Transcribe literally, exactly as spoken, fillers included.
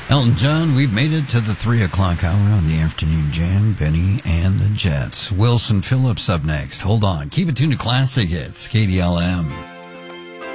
Elton John, we've made it to the three o'clock hour on the afternoon jam. Benny and the Jets. Wilson Phillips up next. Hold on. Keep it tuned to Classic Hits, K D L M.